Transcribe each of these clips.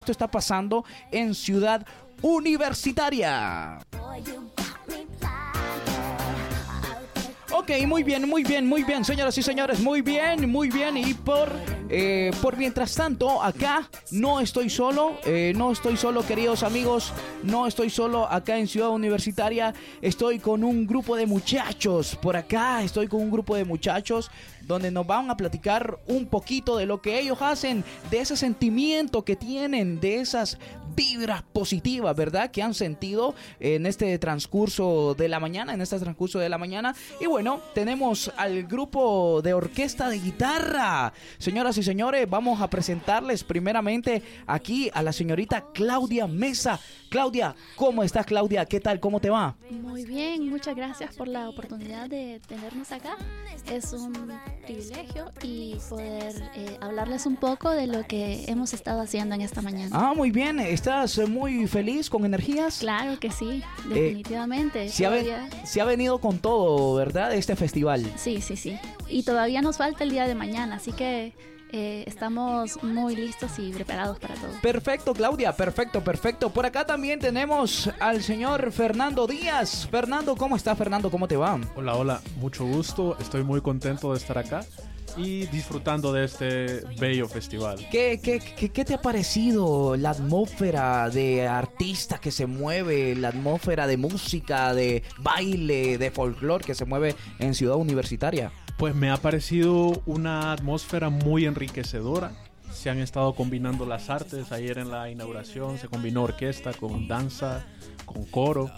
esto está pasando en Ciudad Universitaria. Ok, muy bien, señoras y señores, muy bien. Y por mientras tanto, acá no estoy solo, queridos amigos, no estoy solo acá en Ciudad Universitaria, estoy con un grupo de muchachos, por acá estoy con un grupo de muchachos donde nos van a platicar un poquito de lo que ellos hacen, de ese sentimiento que tienen, de esas vibras positivas, ¿verdad? Que han sentido en este transcurso de la mañana, Y bueno, tenemos al grupo de orquesta de guitarra. Señoras y señores, vamos a presentarles primeramente aquí a la señorita Claudia Mesa. Claudia, ¿cómo estás, Claudia? ¿Qué tal? ¿Cómo te va? Muy bien, muchas gracias por la oportunidad de tenernos acá. Es un privilegio y poder hablarles un poco de lo que hemos estado haciendo en esta mañana. Ah, muy bien. ¿Estás muy feliz, con energías? Claro que sí, definitivamente. Se ha venido con todo, ¿verdad? Este festival. Sí. Y todavía nos falta el día de mañana, así que estamos muy listos y preparados para todo. Perfecto, Claudia, perfecto. Por acá también tenemos al señor Fernando Díaz. Fernando, ¿cómo estás, Fernando? ¿Cómo te va? Hola, mucho gusto. Estoy muy contento de estar acá y disfrutando de este bello festival. ¿Qué te ha parecido la atmósfera de artista que se mueve, la atmósfera de música, de baile, de folclore que se mueve en Ciudad Universitaria? Pues me ha parecido una atmósfera muy enriquecedora. Se han estado combinando las artes. Ayer en la inauguración se combinó orquesta con danza, con coro.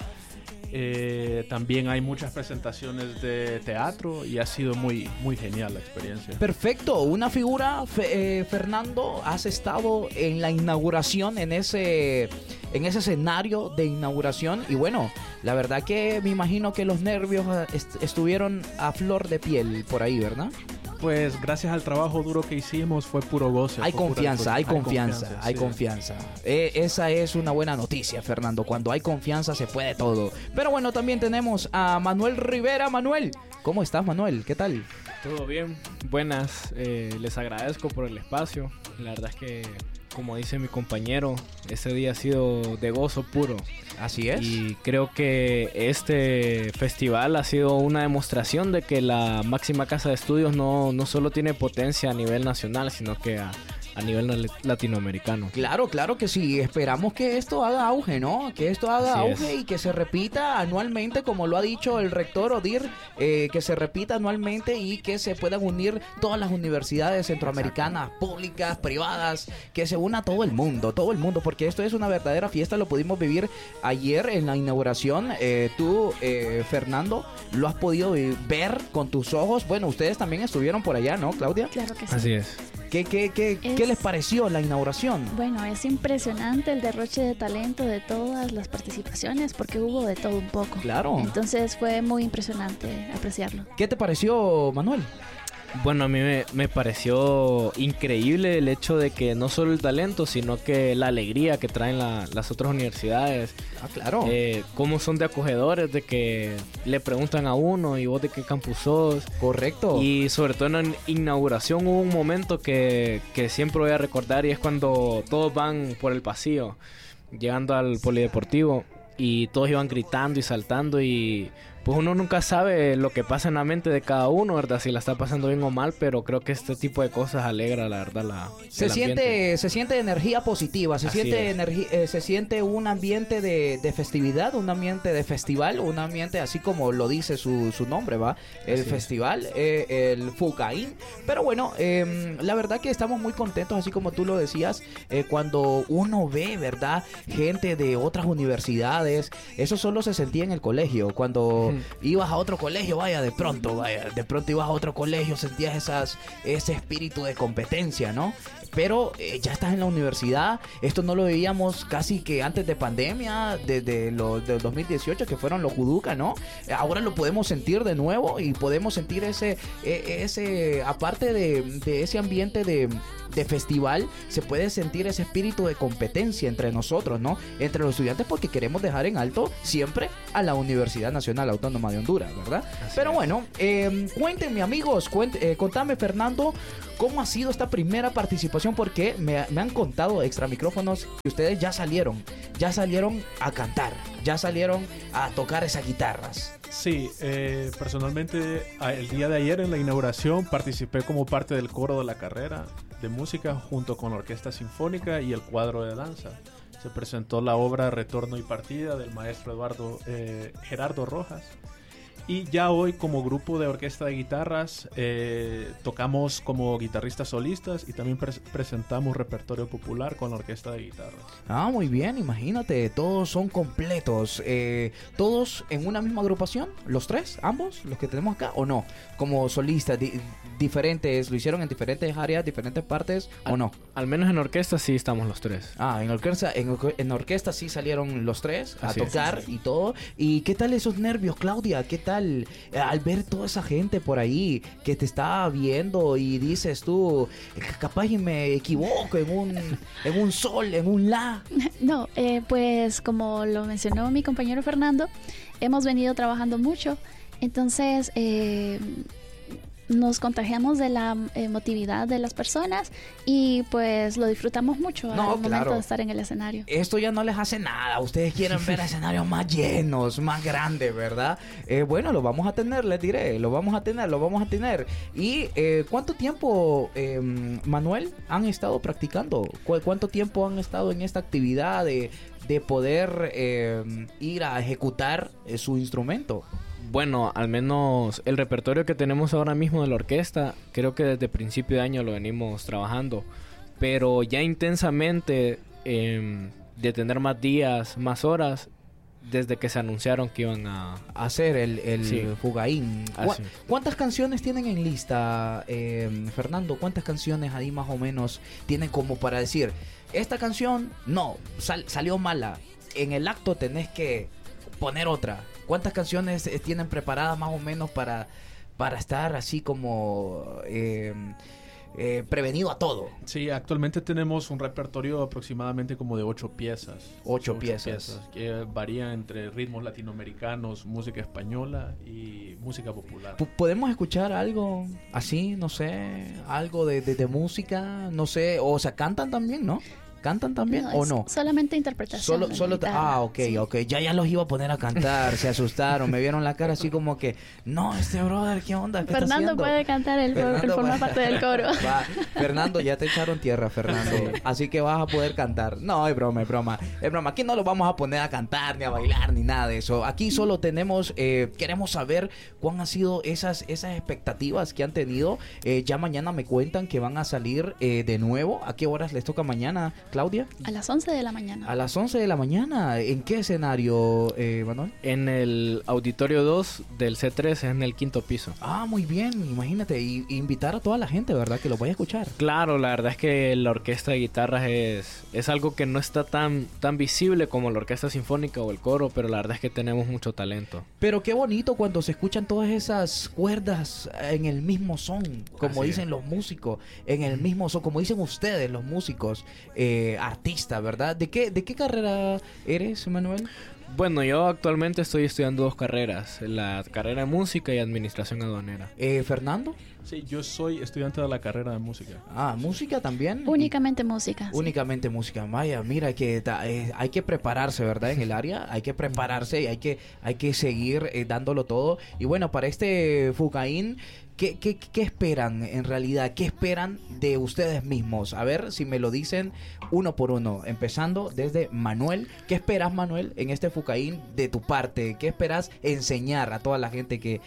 También hay muchas presentaciones de teatro y ha sido muy genial la experiencia. Perfecto, una figura, Fernando, has estado en la inauguración, en ese escenario de inauguración, y bueno, la verdad que me imagino que los nervios estuvieron a flor de piel por ahí, ¿verdad? Pues gracias al trabajo duro que hicimos fue puro goce. Hay confianza. Esa es una buena noticia, Fernando. Cuando hay confianza se puede todo. Pero bueno, también tenemos a Manuel Rivera. Manuel, ¿cómo estás, Manuel? ¿Qué tal? Todo bien, buenas. Les agradezco por el espacio. La verdad es que, como dice mi compañero, ese día ha sido de gozo puro. Así es. Y creo que este festival ha sido una demostración de que la máxima casa de estudios no solo tiene potencia a nivel nacional, sino que a nivel latinoamericano. Claro que sí. Esperamos que esto haga auge, ¿no? Que esto haga Así auge es. Y que se repita anualmente, como lo ha dicho el rector Odir, que se repita anualmente y que se puedan unir todas las universidades centroamericanas, públicas, privadas, que se una todo el mundo, porque esto es una verdadera fiesta. Lo pudimos vivir ayer en la inauguración. Tú, Fernando, lo has podido ver con tus ojos. Bueno, ustedes también estuvieron por allá, ¿no, Claudia? Claro que sí. Así es. ¿Qué les pareció la inauguración? Bueno, es impresionante el derroche de talento de todas las participaciones, porque hubo de todo un poco. Claro. Entonces fue muy impresionante apreciarlo. ¿Qué te pareció, Manuel? Bueno, a mí me pareció increíble el hecho de que no solo el talento, sino que la alegría que traen las otras universidades. Ah, claro. Cómo son de acogedores, de que le preguntan a uno y vos de qué campus sos. Correcto. Y sobre todo en la inauguración hubo un momento que siempre voy a recordar, y es cuando todos van por el pasillo, llegando al polideportivo, y todos iban gritando y saltando, y pues uno nunca sabe lo que pasa en la mente de cada uno, ¿verdad? Si la está pasando bien o mal, pero creo que este tipo de cosas alegra, la verdad, se siente energía positiva, se siente un ambiente de festividad, un ambiente de festival, un ambiente así como lo dice su nombre, ¿va? El así festival, el Fucaín. Pero bueno, la verdad que estamos muy contentos, así como tú lo decías, cuando uno ve, ¿verdad? Gente de otras universidades. Eso solo se sentía en el colegio, cuando ibas a otro colegio, de pronto ibas a otro colegio, sentías ese espíritu de competencia, ¿no? Pero ya estás en la universidad. Esto no lo veíamos casi que antes de pandemia, del 2018, que fueron los Juduca, ¿no? Ahora lo podemos sentir de nuevo y podemos sentir ese aparte de ese ambiente de festival, se puede sentir ese espíritu de competencia entre nosotros, ¿no? Entre los estudiantes, porque queremos dejar en alto siempre a la Universidad Nacional Autónoma de Honduras, ¿verdad? Pero bueno, cuéntenme, amigos, contame, Fernando, ¿cómo ha sido esta primera participación? Porque me han contado extra micrófonos que ustedes ya salieron a cantar, ya salieron a tocar esas guitarras. Sí, personalmente el día de ayer en la inauguración participé como parte del coro de la carrera de música junto con la Orquesta Sinfónica y el cuadro de danza. Se presentó la obra Retorno y Partida del maestro Gerardo Rojas. Y ya hoy como grupo de orquesta de guitarras tocamos como guitarristas solistas y también presentamos repertorio popular con la orquesta de guitarras. Ah, muy bien, imagínate, todos son completos. ¿Todos en una misma agrupación? ¿Los tres? ¿Ambos? ¿Los que tenemos acá? ¿O no? Como solistas diferentes, ¿lo hicieron en diferentes áreas, diferentes partes o no? Al menos en orquesta sí estamos los tres. Ah, en orquesta sí salieron los tres a Así es, tocar y todo. ¿Y qué tal esos nervios, Claudia? ¿Qué tal al ver toda esa gente por ahí que te está viendo y dices tú, capaz y me equivoco en un sol, en un la? No, pues como lo mencionó mi compañero Fernando, hemos venido trabajando mucho, entonces nos contagiamos de la emotividad de las personas y pues lo disfrutamos mucho al momento de estar en el escenario. Esto ya no les hace nada, ustedes quieren ver escenarios más llenos, más grandes, ¿verdad? Bueno, lo vamos a tener, les diré, lo vamos a tener. ¿Y cuánto tiempo, Manuel, han estado practicando? ¿Cuánto tiempo han estado en esta actividad de poder ir a ejecutar su instrumento? Bueno, al menos el repertorio que tenemos ahora mismo de la orquesta, creo que desde principio de año lo venimos trabajando, pero ya intensamente, de tener más días, más horas, desde que se anunciaron que iban a hacer el sí. Fugaín. ¿Cuántas canciones tienen en lista, Fernando? ¿Cuántas canciones ahí más o menos tienen como para decir, esta canción, no, salió mala, en el acto tenés que poner otra? ¿Cuántas canciones tienen preparadas más o menos para estar así como prevenido a todo? Sí, actualmente tenemos un repertorio aproximadamente como de 8 piezas. 8 piezas. Que varían entre ritmos latinoamericanos, música española y música popular. ¿Podemos escuchar algo así, no sé, algo de música? No sé, o sea, cantan también, ¿no? ¿Cantan también o no? Solamente interpretación. Ok. Ya los iba a poner a cantar, se asustaron, me vieron la cara así como que, no, este brother, ¿qué onda? ¿Qué Fernando puede cantar, él forma parte del coro. Va, Fernando, ya te echaron tierra, Fernando, así que vas a poder cantar. No, es broma. Aquí no lo vamos a poner a cantar, ni a bailar, ni nada de eso. Aquí solo tenemos, queremos saber cuán han sido esas expectativas que han tenido. Ya mañana me cuentan que van a salir de nuevo. ¿A qué horas les toca mañana, Claudia? A las 11 de la mañana. A las 11 de la mañana. ¿En qué escenario, Manuel? En el Auditorio 2 del C3, en el 5º piso. Ah, muy bien, imagínate. Y invitar a toda la gente, ¿verdad? Que lo vaya a escuchar. Claro, la verdad es que la orquesta de guitarras es algo que no está tan visible como la orquesta sinfónica o el coro, pero la verdad es que tenemos mucho talento. Pero qué bonito cuando se escuchan todas esas cuerdas en el mismo son, como dicen los músicos, en el mismo son, como dicen ustedes, los músicos, artista, ¿verdad? ¿De qué carrera eres, Manuel? Bueno, yo actualmente estoy estudiando 2 carreras, la carrera de música y administración aduanera. ¿Fernando? Sí, yo soy estudiante de la carrera de música. Ah, ¿música también? Únicamente música. Únicamente música. Vaya, mira que hay que prepararse, ¿verdad? En el área hay que prepararse y hay que seguir dándolo todo. Y bueno, para este Fugaín, ¿qué esperan en realidad? ¿Qué esperan de ustedes mismos? A ver si me lo dicen uno por uno, empezando desde Manuel. ¿Qué esperas, Manuel, en este Fugaín de tu parte? ¿Qué esperas enseñar a toda la gente que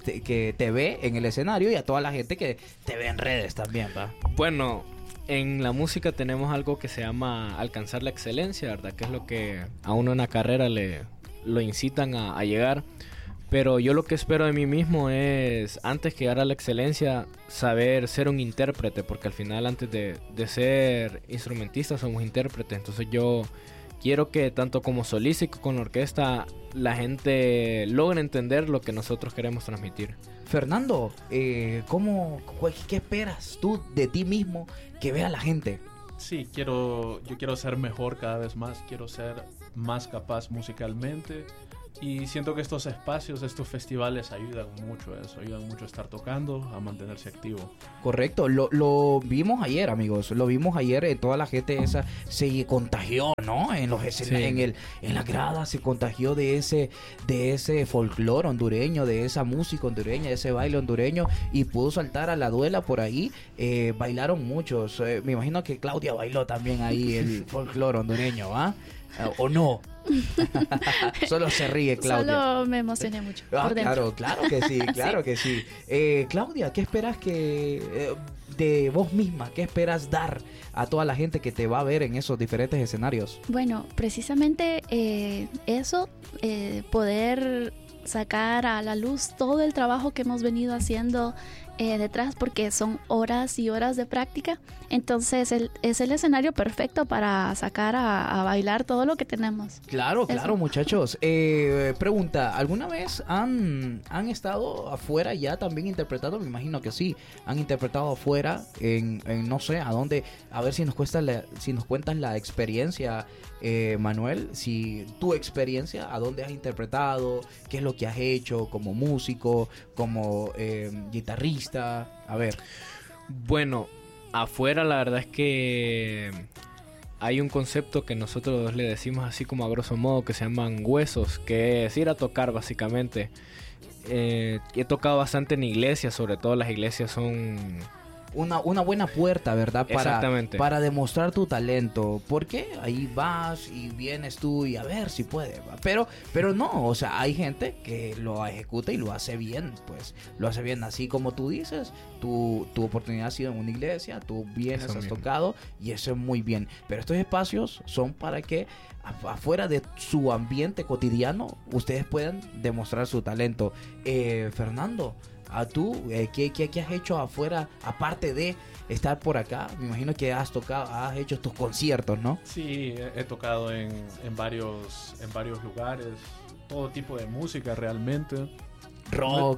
te ve en el escenario y a toda la gente que te ve en redes también, ¿va? Bueno, en la música tenemos algo que se llama alcanzar la excelencia, ¿verdad? Que es lo que a uno en la carrera lo incitan a llegar. Pero yo lo que espero de mí mismo es, antes que llegar a la excelencia, saber ser un intérprete, porque al final antes de ser instrumentista somos intérpretes. Entonces yo quiero que tanto como solista y con la orquesta la gente logre entender lo que nosotros queremos transmitir. Fernando, ¿qué esperas tú de ti mismo que vea la gente? Sí, yo quiero ser mejor cada vez más, quiero ser más capaz musicalmente, Y siento que estos espacios, estos festivales ayudan mucho a eso, ayudan mucho a estar tocando, a mantenerse activo. Correcto, lo vimos ayer, amigos, lo vimos ayer, toda la gente esa se contagió, ¿no? En los escenarios, en la grada se contagió de ese folclore hondureño, de esa música hondureña, de ese baile hondureño, y pudo saltar a la duela por ahí. Bailaron muchos, me imagino que Claudia bailó también ahí el folclore hondureño, ¿ah? ¿O no? Solo se ríe Claudia. Solo me emocioné mucho por dentro. Claro que sí, claro que sí. Claudia, ¿qué esperas de vos misma? ¿Qué esperas dar a toda la gente que te va a ver en esos diferentes escenarios? Bueno, precisamente eso, poder sacar a la luz todo el trabajo que hemos venido haciendo detrás, porque son horas y horas de práctica. Entonces es el escenario perfecto para sacar a bailar todo lo que tenemos. Claro, muchachos. Pregunta, ¿alguna vez han estado afuera ya también interpretando? Me imagino que sí. Han interpretado afuera en no sé, a dónde. A ver si nos cuentas la experiencia, Manuel. Si tu experiencia, a dónde has interpretado, qué es lo que has hecho como músico, como guitarrista. A ver. Bueno, afuera la verdad es que hay un concepto que nosotros le decimos así como a grosso modo, que se llaman huesos, que es ir a tocar básicamente. He tocado bastante en iglesias, sobre todo las iglesias son una buena puerta, ¿verdad? Exactamente. Para demostrar tu talento. Porque ahí vas y vienes tú y a ver si puedes. Pero no, o sea, hay gente que lo ejecuta y lo hace bien, pues. Lo hace bien, así como tú dices. Tu oportunidad ha sido en una iglesia, tú vienes, has tocado y eso es muy bien. Pero estos espacios son para que afuera de su ambiente cotidiano ustedes puedan demostrar su talento. Fernando, ¿a tú qué has hecho afuera aparte de estar por acá? Me imagino que has hecho tus conciertos, ¿no? Sí, he tocado en varios lugares, todo tipo de música realmente. Rock,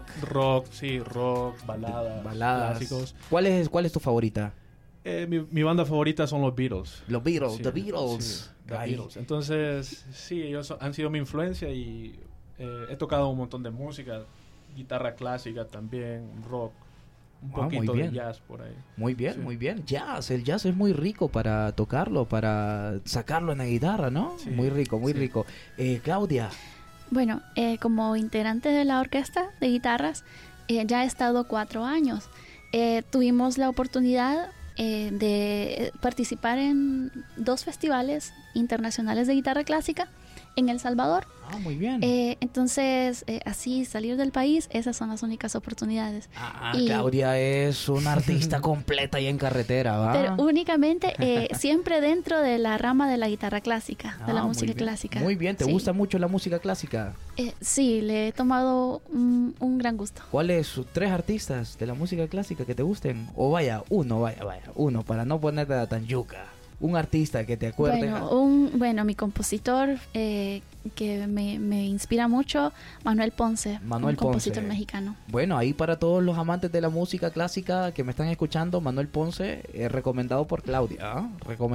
baladas, clásicos. ¿Cuál es tu favorita? Mi banda favorita son los Beatles. Los Beatles, sí, The Beatles. Sí, The Beatles. Entonces, sí, ellos han sido mi influencia y he tocado un montón de música, guitarra clásica también, rock, un poquito de jazz por ahí. Muy bien, sí. Muy bien. El jazz es muy rico para tocarlo, para sacarlo en la guitarra, ¿no? Sí, muy rico, muy rico. Claudia. Bueno, como integrante de la orquesta de guitarras, ya he estado 4 años. Tuvimos la oportunidad de participar en 2 festivales internacionales de guitarra clásica en El Salvador. Ah, muy bien. Entonces, así salir del país, esas son las únicas oportunidades. Claudia es una artista completa y en carretera, ¿va? Pero únicamente siempre dentro de la rama de la guitarra clásica, de la música clásica. Muy bien, ¿te gusta mucho la música clásica? Sí, le he tomado un gran gusto. ¿Cuáles 3 artistas de la música clásica que te gusten? O vaya, uno, para no ponerte tan yuca. Un artista que te acuerdes. Bueno, mi compositor que me inspira mucho, Manuel Ponce, un compositor mexicano. Bueno, ahí para todos los amantes de la música clásica que me están escuchando, Manuel Ponce, recomendado por Claudia,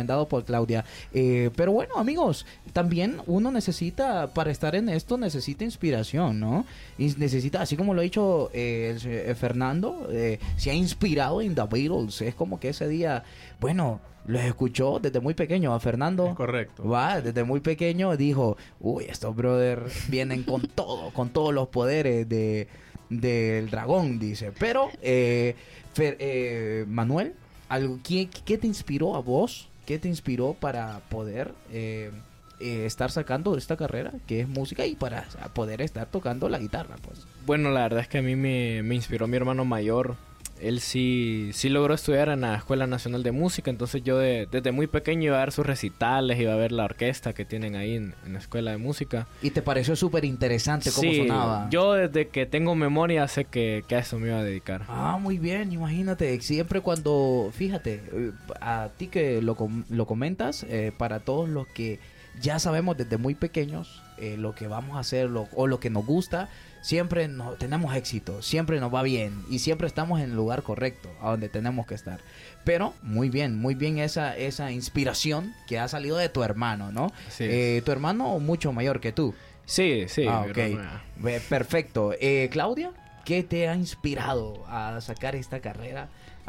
pero bueno, amigos, también uno necesita, para estar en esto, necesita inspiración, ¿no? Y necesita, así como lo ha dicho Fernando, se ha inspirado en The Beatles. Es como que ese día, bueno, los escuchó desde muy pequeño a Fernando. Es correcto. Desde muy pequeño dijo, uy, estos brothers vienen con todo, con todos los poderes del dragón, dice. Pero, Manuel, ¿qué te inspiró a vos? ¿Qué te inspiró para poder estar sacando esta carrera que es música y para poder estar tocando la guitarra, pues? Bueno, la verdad es que a mí me inspiró mi hermano mayor. Él sí logró estudiar en la Escuela Nacional de Música, entonces yo desde muy pequeño iba a ver sus recitales, iba a ver la orquesta que tienen ahí en la Escuela de Música. ¿Y te pareció súper interesante cómo sonaba? Yo desde que tengo memoria sé que a eso me iba a dedicar. Muy bien, imagínate, siempre cuando, fíjate, a ti que lo comentas, para todos los que ya sabemos desde muy pequeños lo que vamos a hacer o lo que nos gusta, siempre tenemos éxito, siempre nos va bien y siempre estamos en el lugar correcto, a donde tenemos que estar. Pero muy bien esa inspiración que ha salido de tu hermano, ¿no? Sí. Tu hermano mucho mayor que tú. Sí. Ok. Perfecto. Claudia, ¿qué te ha inspirado a sacar esta carrera,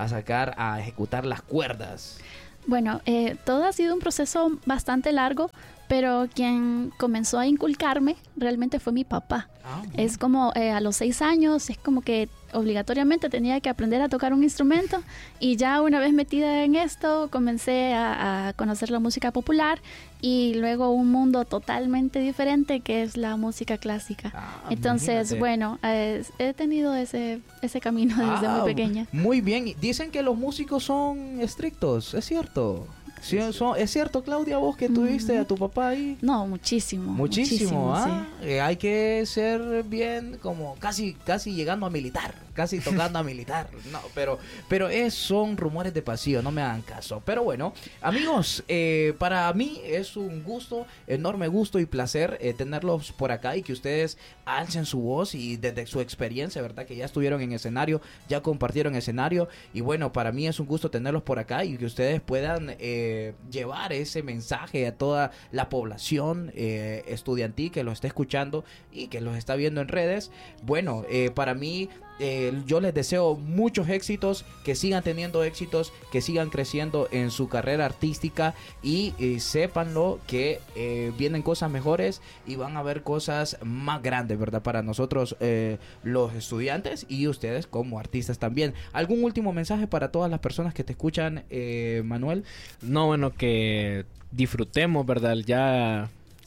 a ejecutar las cuerdas? Bueno, todo ha sido un proceso bastante largo, pero quien comenzó a inculcarme realmente fue mi papá. Es como a los 6 años, es como que obligatoriamente tenía que aprender a tocar un instrumento, y ya una vez metida en esto comencé a conocer la música popular y luego un mundo totalmente diferente que es la música clásica. Entonces, imagínate. Bueno, he tenido ese camino desde muy pequeña. Muy bien. Dicen que los músicos son estrictos, ¿es cierto? Sí, ¿es cierto, Claudia, vos que tuviste a tu papá ahí? No, muchísimo. Muchísimo, Sí. Hay que ser bien como casi llegando a militar, casi tocando a militar. No, pero son rumores de pasillo, no me hagan caso. Pero bueno, amigos, para mí es un gusto, enorme gusto y placer tenerlos por acá y que ustedes alcen su voz y desde su experiencia, ¿verdad? Que ya estuvieron en escenario, ya compartieron escenario, y bueno, para mí es un gusto tenerlos por acá y que ustedes puedan llevar ese mensaje a toda la población estudiantil que los está escuchando y que los está viendo en redes. Bueno, para mí yo les deseo muchos éxitos, que sigan teniendo éxitos, que sigan creciendo en su carrera artística y sépanlo que vienen cosas mejores y van a haber cosas más grandes, ¿verdad? Para nosotros los estudiantes y ustedes como artistas también. ¿Algún último mensaje para todas las personas que te escuchan, Manuel? No, bueno, que disfrutemos, ¿verdad? Ya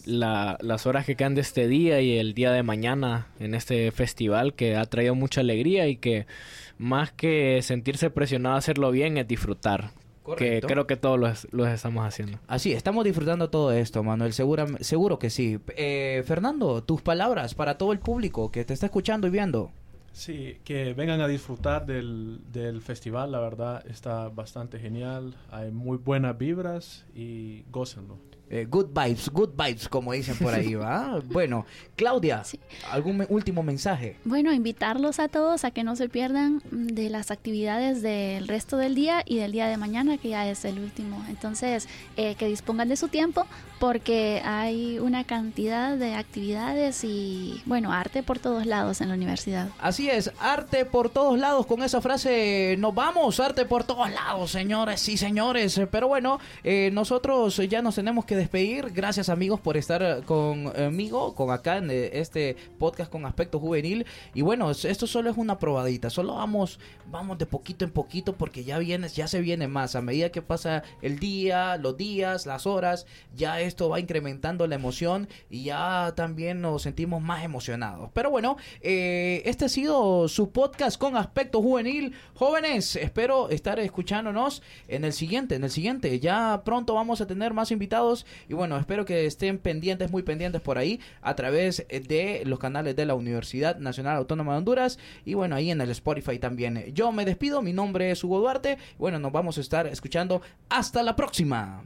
las horas que quedan de este día y el día de mañana en este festival que ha traído mucha alegría, y que más que sentirse presionado a hacerlo bien es disfrutar. Correcto. Que creo que todos los estamos haciendo. Así, estamos disfrutando todo esto, Manuel, seguro que sí. Fernando, tus palabras para todo el público que te está escuchando y viendo. Sí, que vengan a disfrutar del festival, la verdad está bastante genial, hay muy buenas vibras y gócenlo. Good vibes, como dicen por ahí, ¿va? Bueno, Claudia, Sí. ¿algún último mensaje? Bueno, invitarlos a todos a que no se pierdan de las actividades del resto del día y del día de mañana, que ya es el último. Entonces, que dispongan de su tiempo, porque hay una cantidad de actividades y, bueno, arte por todos lados en la universidad. Así es, arte por todos lados. Con esa frase nos vamos, arte por todos lados, señores y señores. Pero bueno, nosotros ya nos tenemos que despedir. Gracias, amigos, por estar conmigo, con acá en este podcast con Aspecto Juvenil. Y bueno, esto solo es una probadita. Solo vamos de poquito en poquito, porque ya se viene más. A medida que pasa el día, los días, las horas, ya esto va incrementando la emoción y ya también nos sentimos más emocionados. Pero bueno, este ha sido su podcast con Aspecto Juvenil. Jóvenes, espero estar escuchándonos en el siguiente. Ya pronto vamos a tener más invitados y bueno, espero que estén pendientes, muy pendientes por ahí a través de los canales de la Universidad Nacional Autónoma de Honduras y bueno, ahí en el Spotify también. Yo me despido, mi nombre es Hugo Duarte. Bueno, nos vamos a estar escuchando. Hasta la próxima.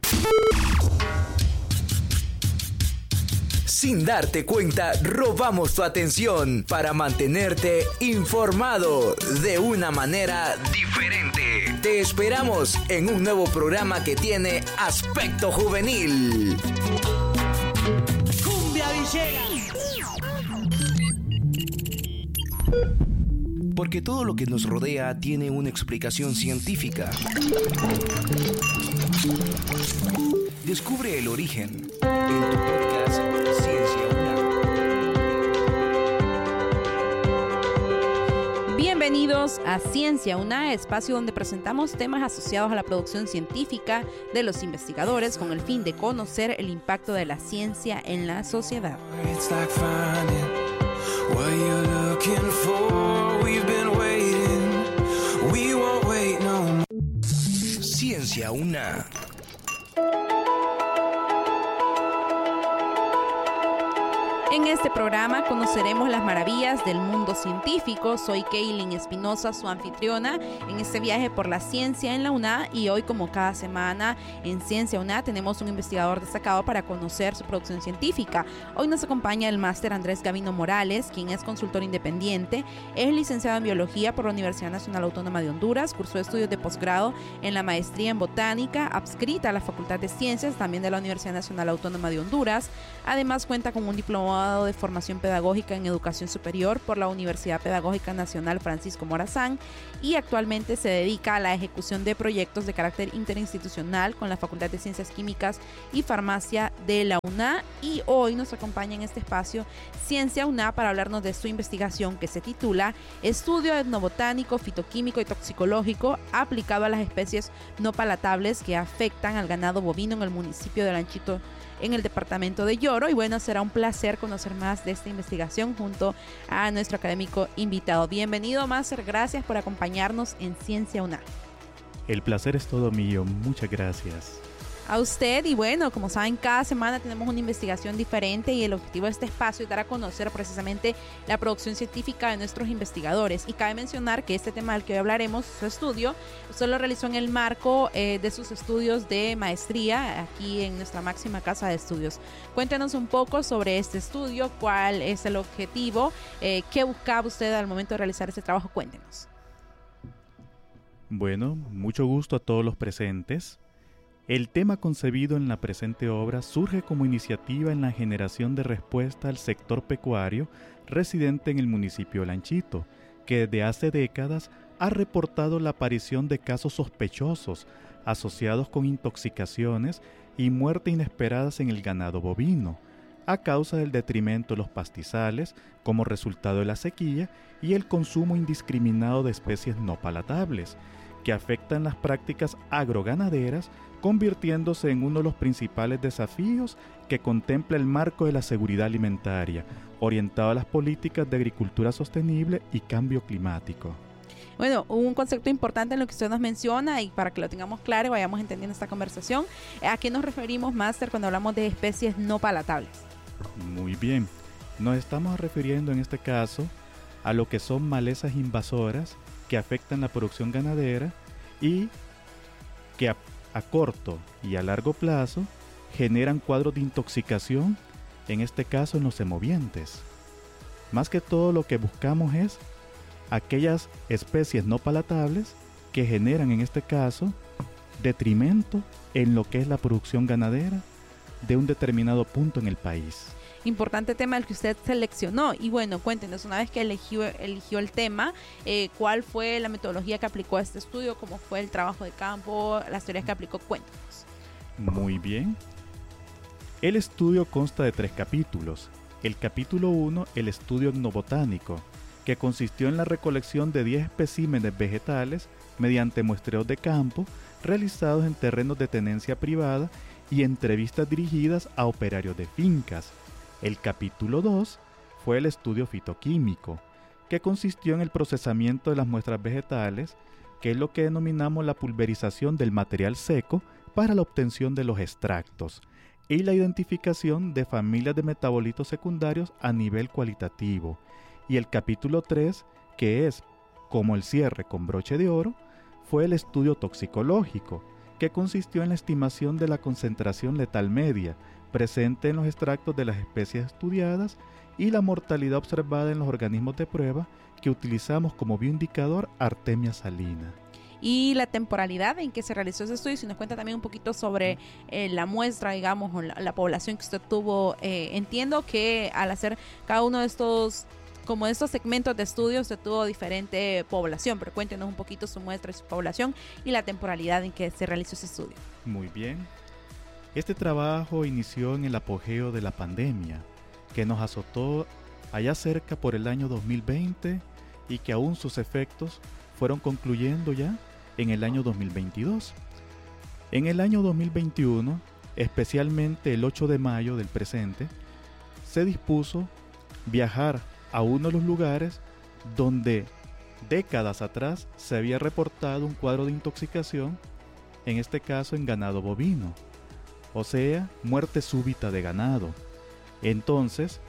Sin darte cuenta, robamos tu atención para mantenerte informado de una manera diferente. Te esperamos en un nuevo programa que tiene Aspecto Juvenil. Cumbia Villera. Porque todo lo que nos rodea tiene una explicación científica. Descubre el origen en tu podcast Ciencia UNA. Bienvenidos a Ciencia UNA, espacio donde presentamos temas asociados a la producción científica de los investigadores con el fin de conocer el impacto de la ciencia en la sociedad. It's like finding what you're looking for. We've been waiting. We won't wait no more. Ciencia UNA. En este programa conoceremos las maravillas del mundo científico. Soy Kaylin Espinosa, su anfitriona en este viaje por la ciencia en la UNA, y hoy, como cada semana en Ciencia UNA, tenemos un investigador destacado para conocer su producción científica. Hoy nos acompaña el máster Andrés Gavino Morales, quien es consultor independiente, es licenciado en Biología por la Universidad Nacional Autónoma de Honduras, cursó estudios de posgrado en la maestría en Botánica, adscrita a la Facultad de Ciencias, también de la Universidad Nacional Autónoma de Honduras. Además cuenta con un diplomado Diplomado de Formación Pedagógica en Educación Superior por la Universidad Pedagógica Nacional Francisco Morazán y actualmente se dedica a la ejecución de proyectos de carácter interinstitucional con la Facultad de Ciencias Químicas y Farmacia de la UNA, y hoy nos acompaña en este espacio Ciencia UNA para hablarnos de su investigación que se titula Estudio etnobotánico, fitoquímico y toxicológico aplicado a las especies no palatables que afectan al ganado bovino en el municipio de Lanchito, en el departamento de Lloro. Y bueno, será un placer conocer más de esta investigación junto a nuestro académico invitado. Bienvenido, Máster, gracias por acompañarnos en Ciencia UNA. El placer es todo mío, muchas gracias. A usted, y bueno, como saben, cada semana tenemos una investigación diferente y el objetivo de este espacio es dar a conocer precisamente la producción científica de nuestros investigadores. Y cabe mencionar que este tema del que hoy hablaremos, su estudio, usted lo realizó en el marco de sus estudios de maestría aquí en nuestra máxima casa de estudios. Cuéntenos un poco sobre este estudio, cuál es el objetivo, qué buscaba usted al momento de realizar este trabajo. Cuéntenos. Bueno, mucho gusto a todos los presentes. El tema concebido en la presente obra surge como iniciativa en la generación de respuesta al sector pecuario residente en el municipio de Lanchito, que desde hace décadas ha reportado la aparición de casos sospechosos asociados con intoxicaciones y muerte inesperadas en el ganado bovino, a causa del detrimento de los pastizales como resultado de la sequía y el consumo indiscriminado de especies no palatables, que afectan las prácticas agroganaderas, convirtiéndose en uno de los principales desafíos que contempla el marco de la seguridad alimentaria, orientado a las políticas de agricultura sostenible y cambio climático. Bueno, un concepto importante en lo que usted nos menciona, y para que lo tengamos claro y vayamos entendiendo esta conversación, ¿a qué nos referimos, Máster, cuando hablamos de especies no palatables? Muy bien, nos estamos refiriendo en este caso a lo que son malezas invasoras que afectan la producción ganadera y que a corto y a largo plazo generan cuadros de intoxicación, en este caso en los semovientes. Más que todo lo que buscamos es aquellas especies no palatables que generan en este caso detrimento en lo que es la producción ganadera de un determinado punto en el país. Importante tema el que usted seleccionó. Y bueno, cuéntenos, una vez que eligió el tema, ¿cuál fue la metodología que aplicó a este estudio? ¿Cómo fue el trabajo de campo? ¿Las teorías que aplicó? Cuéntenos. Muy bien. El estudio consta de 3 capítulos. El capítulo 1, el estudio etnobotánico, que consistió en la recolección de 10 especímenes vegetales mediante muestreos de campo realizados en terrenos de tenencia privada y entrevistas dirigidas a operarios de fincas. El capítulo 2 fue el estudio fitoquímico, que consistió en el procesamiento de las muestras vegetales, que es lo que denominamos la pulverización del material seco para la obtención de los extractos, y la identificación de familias de metabolitos secundarios a nivel cualitativo. Y el capítulo 3, que es como el cierre con broche de oro, fue el estudio toxicológico, que consistió en la estimación de la concentración letal media presente en los extractos de las especies estudiadas y la mortalidad observada en los organismos de prueba, que utilizamos como bioindicador Artemia salina. Y la temporalidad en que se realizó ese estudio, si nos cuenta también un poquito sobre la muestra, digamos, o la población que usted tuvo. Entiendo que al hacer cada uno de estos segmentos de estudio, usted tuvo diferente población, pero cuéntenos un poquito su muestra y su población y la temporalidad en que se realizó ese estudio. Muy bien. Este trabajo inició en el apogeo de la pandemia, que nos azotó allá cerca por el año 2020 y que aún sus efectos fueron concluyendo ya en el año 2022. En el año 2021, especialmente el 8 de mayo del presente, se dispuso viajar a uno de los lugares donde décadas atrás se había reportado un cuadro de intoxicación, en este caso en ganado bovino, o sea, muerte súbita de ganado. Entonces,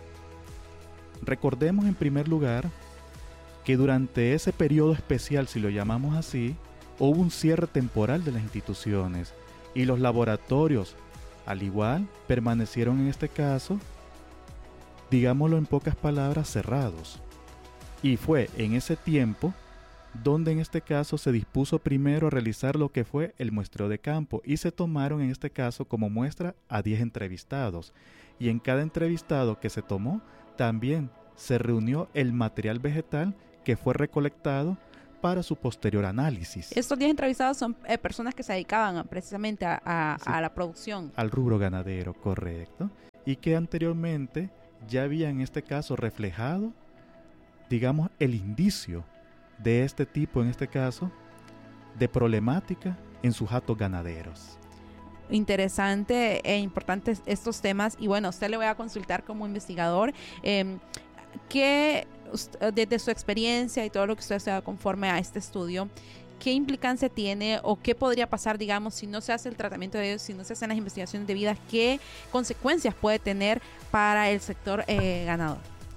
recordemos en primer lugar que durante ese periodo especial, si lo llamamos así, hubo un cierre temporal de las instituciones y los laboratorios, al igual, permanecieron en este caso, digámoslo en pocas palabras, cerrados. Y fue en ese tiempo donde en este caso se dispuso primero a realizar lo que fue el muestreo de campo y se tomaron en este caso como muestra a 10 entrevistados. y en cada entrevistado que se tomó también se reunió el material vegetal que fue recolectado para su posterior análisis. Estos 10 entrevistados son personas que se dedicaban precisamente a la producción. Al rubro ganadero, correcto. Y que anteriormente ya había en este caso reflejado, digamos, el indicio de este tipo, en este caso, de problemática en sus hatos ganaderos. Interesante e importantes estos temas. Y bueno, a usted le voy a consultar como investigador, ¿qué, desde su experiencia y todo lo que usted se da conforme a este estudio, qué implicancia tiene o qué podría pasar, digamos, si no se hace el tratamiento de ellos, si no se hacen las investigaciones debidas, qué consecuencias puede tener para el sector ganador?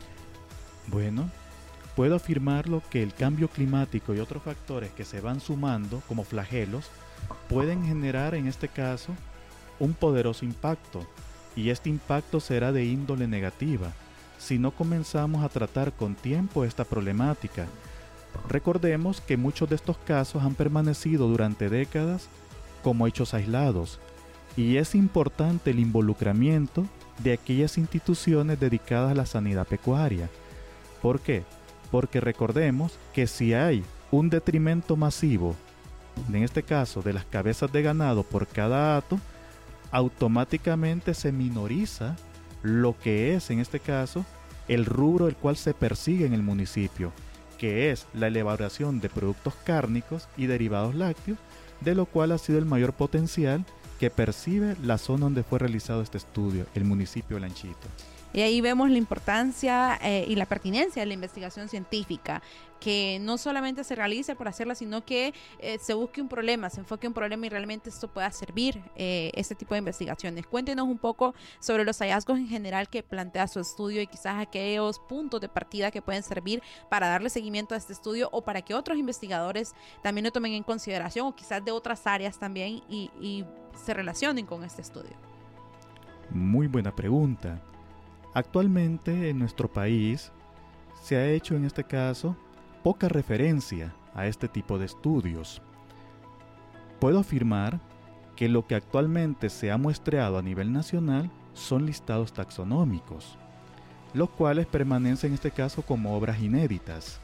Bueno, puedo afirmarlo que el cambio climático y otros factores que se van sumando como flagelos pueden generar en este caso un poderoso impacto, y este impacto será de índole negativa si no comenzamos a tratar con tiempo esta problemática. Recordemos que muchos de estos casos han permanecido durante décadas como hechos aislados, y es importante el involucramiento de aquellas instituciones dedicadas a la sanidad pecuaria. ¿Por qué? Porque recordemos que si hay un detrimento masivo, en este caso de las cabezas de ganado por cada hato, automáticamente se minoriza lo que es en este caso el rubro el cual se persigue en el municipio, que es la elaboración de productos cárnicos y derivados lácteos, de lo cual ha sido el mayor potencial que percibe la zona donde fue realizado este estudio, el municipio de Lanchito. Y ahí vemos la importancia y la pertinencia de la investigación científica, que no solamente se realice por hacerla, sino que se busque un problema, se enfoque un problema y realmente esto pueda servir este tipo de investigaciones. Cuéntenos un poco sobre los hallazgos en general que plantea su estudio y quizás aquellos puntos de partida que pueden servir para darle seguimiento a este estudio o para que otros investigadores también lo tomen en consideración o quizás de otras áreas también y se relacionen con este estudio. Muy buena pregunta. Actualmente en nuestro país se ha hecho en este caso poca referencia a este tipo de estudios. Puedo afirmar que lo que actualmente se ha muestreado a nivel nacional son listados taxonómicos, los cuales permanecen en este caso como obras inéditas.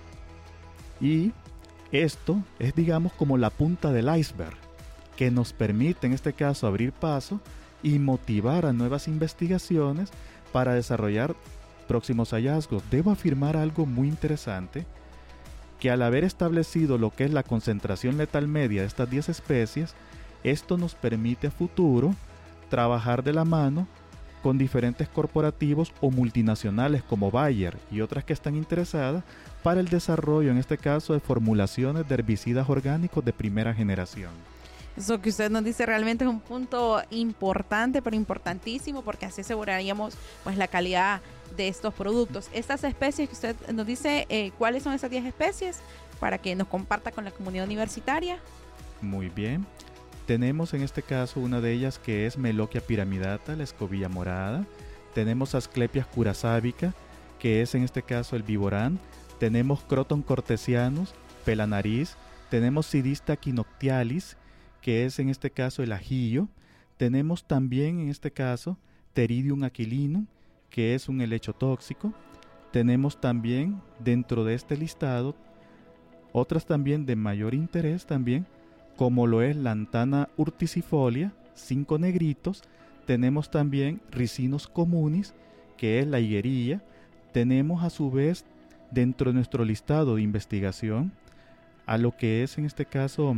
Y esto es, digamos, como la punta del iceberg, que nos permite en este caso abrir paso y motivar a nuevas investigaciones para desarrollar próximos hallazgos. Debo afirmar algo muy interesante, que al haber establecido lo que es la concentración letal media de estas 10 especies, esto nos permite a futuro trabajar de la mano con diferentes corporativos o multinacionales como Bayer y otras que están interesadas para el desarrollo, en este caso, de formulaciones de herbicidas orgánicos de primera generación. Eso que usted nos dice realmente es un punto importante, pero importantísimo, porque así aseguraríamos pues la calidad de estos productos. Estas especies que usted nos dice, ¿cuáles son esas 10 especies? Para que nos comparta con la comunidad universitaria. Muy bien. Tenemos en este caso una de ellas que es Meloquia piramidata, la escobilla morada. Tenemos Asclepias curasábica, que es en este caso el viborán. Tenemos Croton cortesianus, pelanariz. Tenemos Sidista quinoctialis, que es en este caso el ajillo. Tenemos también en este caso Pteridium aquilinum, que es un helecho tóxico. Tenemos también dentro de este listado otras también de mayor interés también, como lo es Lantana urticifolia, 5 negritos. Tenemos también Ricinus communis, que es la higuerilla. Tenemos a su vez dentro de nuestro listado de investigación a lo que es en este caso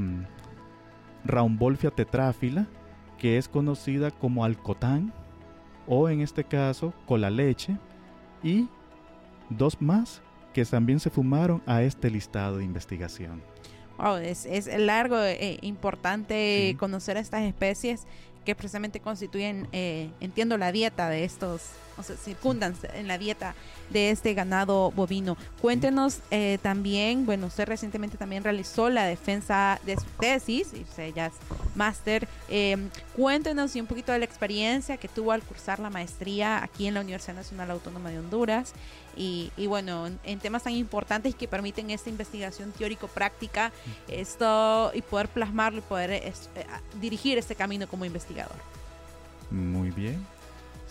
Rauvolfia tetráfila, que es conocida como alcotán, o en este caso colaleche, y 2 más que también se sumaron a este listado de investigación. Wow, es largo e importante Sí. conocer estas especies que precisamente constituyen, entiendo, la dieta de estos, o sea, circundan en la dieta de este ganado bovino. Cuéntenos también, bueno, usted recientemente también realizó la defensa de su tesis, y usted ya es máster. Cuéntenos y un poquito de la experiencia que tuvo al cursar la maestría aquí en la Universidad Nacional Autónoma de Honduras. Y bueno, en temas tan importantes que permiten esta investigación teórico-práctica, esto y poder plasmarlo y poder dirigir este camino como investigador. Muy bien.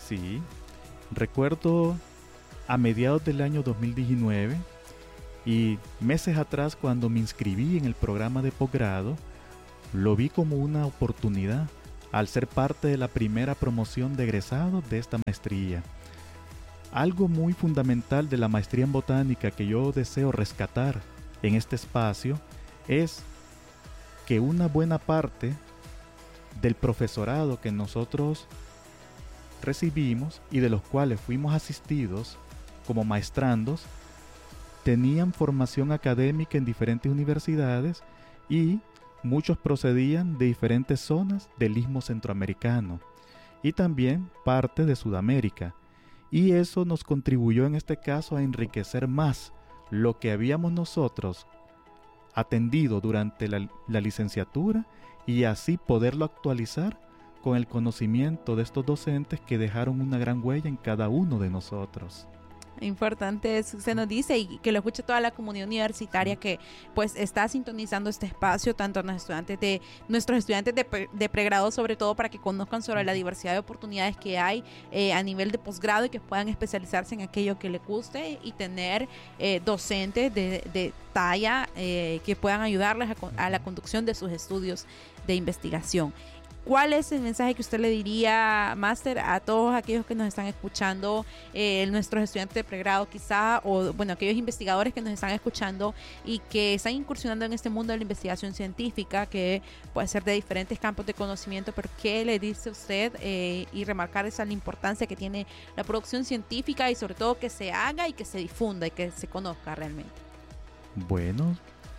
Sí, recuerdo a mediados del año 2019 y meses atrás cuando me inscribí en el programa de posgrado, lo vi como una oportunidad al ser parte de la primera promoción de egresados de esta maestría. Algo muy fundamental de la maestría en botánica que yo deseo rescatar en este espacio es que una buena parte del profesorado que nosotros recibimos y de los cuales fuimos asistidos como maestrandos tenían formación académica en diferentes universidades y muchos procedían de diferentes zonas del istmo centroamericano y también parte de Sudamérica, y eso nos contribuyó en este caso a enriquecer más lo que habíamos nosotros atendido durante la licenciatura y así poderlo actualizar con el conocimiento de estos docentes que dejaron una gran huella en cada uno de nosotros. Importante eso que usted nos dice y que lo escuche toda la comunidad universitaria que pues está sintonizando este espacio, tanto a nuestros estudiantes de pregrado, sobre todo para que conozcan sobre la diversidad de oportunidades que hay a nivel de posgrado y que puedan especializarse en aquello que les guste y tener docentes de talla que puedan ayudarles a la conducción de sus estudios de investigación. ¿Cuál es el mensaje que usted le diría, máster, a todos aquellos que nos están escuchando, nuestros estudiantes de pregrado quizá, o bueno, aquellos investigadores que nos están escuchando y que están incursionando en este mundo de la investigación científica, que puede ser de diferentes campos de conocimiento, pero qué le dice usted y remarcar esa la importancia que tiene la producción científica y sobre todo que se haga y que se difunda y que se conozca realmente? Bueno,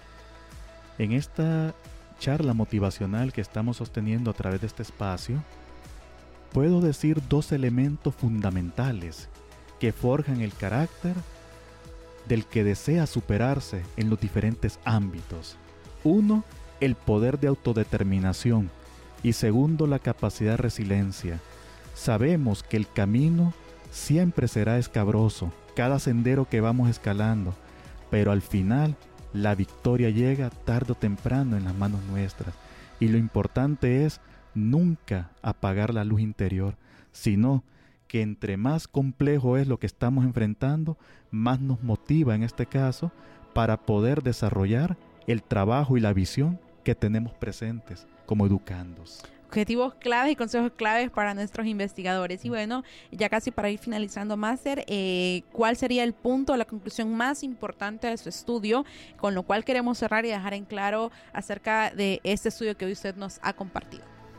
en esta charla motivacional que estamos sosteniendo a través de este espacio, puedo decir dos elementos fundamentales que forjan el carácter del que desea superarse en los diferentes ámbitos. Uno, el poder de autodeterminación y segundo, la capacidad de resiliencia. Sabemos que el camino siempre será escabroso, cada sendero que vamos escalando, pero al final la victoria llega tarde o temprano en las manos nuestras, y lo importante es nunca apagar la luz interior, sino que entre más complejo es lo que estamos enfrentando, más nos motiva en este caso para poder desarrollar el trabajo y la visión que tenemos presentes como educandos. Objetivos claves y consejos claves para nuestros investigadores. Y bueno, ya casi para ir finalizando, máster, ¿cuál sería el punto, la conclusión más importante de su estudio, con lo cual queremos cerrar y dejar en claro acerca de este estudio que hoy usted nos ha compartido?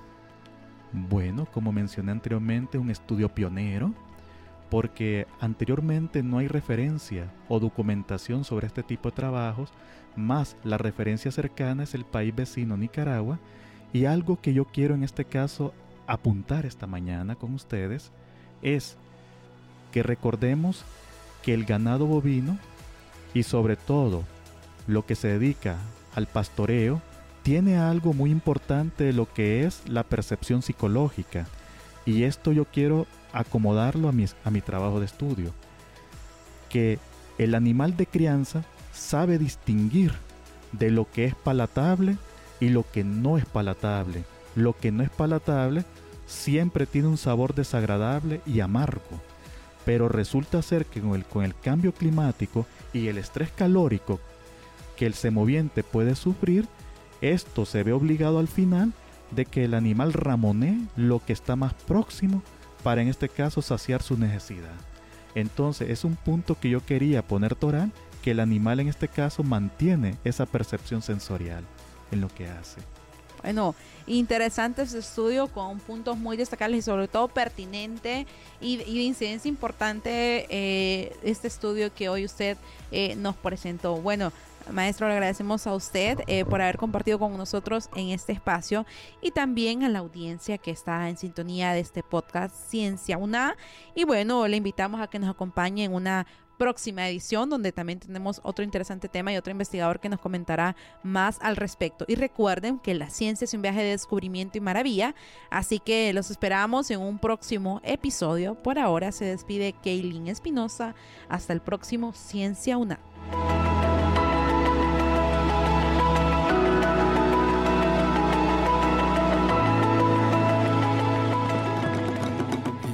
Bueno, como mencioné anteriormente, un estudio pionero, porque anteriormente no hay referencia o documentación sobre este tipo de trabajos, más la referencia cercana es el país vecino Nicaragua. Y algo que yo quiero en este caso apuntar esta mañana con ustedes es que recordemos que el ganado bovino y sobre todo lo que se dedica al pastoreo tiene algo muy importante de lo que es la percepción psicológica, y esto yo quiero acomodarlo a mi trabajo de estudio, que el animal de crianza sabe distinguir de lo que es palatable y lo que no es palatable. Lo que no es palatable siempre tiene un sabor desagradable y amargo, pero resulta ser que con el cambio climático y el estrés calórico que el semoviente puede sufrir, esto se ve obligado al final de que el animal ramonee lo que está más próximo para en este caso saciar su necesidad. Entonces es un punto que yo quería poner toral, que el animal en este caso mantiene esa percepción sensorial en lo que hace. Bueno, interesante este estudio con puntos muy destacables y sobre todo pertinente y de incidencia importante este estudio que hoy usted nos presentó. Bueno, maestro, le agradecemos a usted por haber compartido con nosotros en este espacio y también a la audiencia que está en sintonía de este podcast Ciencia UNA. Y bueno, le invitamos a que nos acompañe en una próxima edición donde también tenemos otro interesante tema y otro investigador que nos comentará más al respecto. Y recuerden que la ciencia es un viaje de descubrimiento y maravilla, así que los esperamos en un próximo episodio. Por ahora se despide Kaylin Espinosa. Hasta el próximo Ciencia UNA.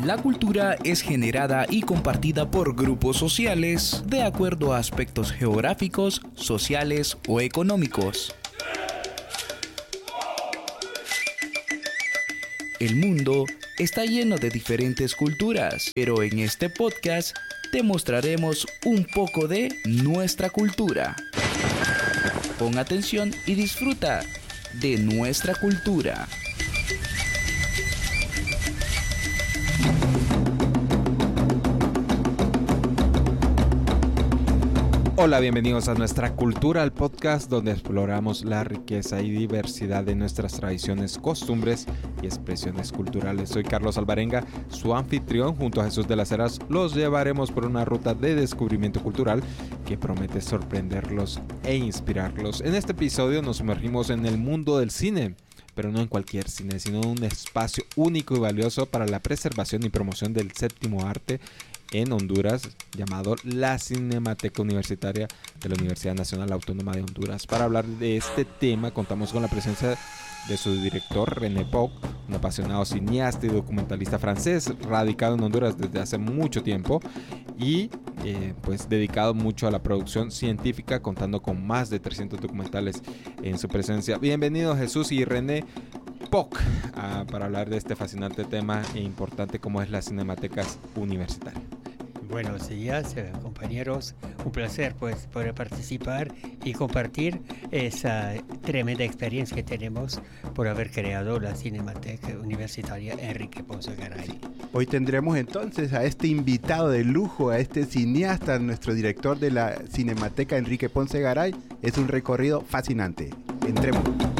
La cultura es generada y compartida por grupos sociales de acuerdo a aspectos geográficos, sociales o económicos. El mundo está lleno de diferentes culturas, pero en este podcast te mostraremos un poco de nuestra cultura. Pon atención y disfruta de nuestra cultura. Hola, bienvenidos a Nuestra Cultura, el podcast donde exploramos la riqueza y diversidad de nuestras tradiciones, costumbres y expresiones culturales. Soy Carlos Alvarenga, su anfitrión. Junto a Jesús de las Heras los llevaremos por una ruta de descubrimiento cultural que promete sorprenderlos e inspirarlos. En este episodio nos sumergimos en el mundo del cine, pero no en cualquier cine, sino un espacio único y valioso para la preservación y promoción del séptimo arte en Honduras, llamado la Cinemateca Universitaria de la Universidad Nacional Autónoma de Honduras. Para hablar de este tema contamos con la presencia de su director, René Poc, un apasionado cineasta y documentalista francés, radicado en Honduras desde hace mucho tiempo y pues dedicado mucho a la producción científica, contando con más de 300 documentales en su presencia. Bienvenidos Jesús y René Poc para hablar de este fascinante tema e importante como es la Cinemateca Universitaria. Buenos días, compañeros. Un placer pues poder participar y compartir esa tremenda experiencia que tenemos por haber creado la Cinemateca Universitaria Enrique Ponce Garay. Hoy tendremos entonces a este invitado de lujo, a este cineasta, nuestro director de la Cinemateca Enrique Ponce Garay. Es un recorrido fascinante. Entremos.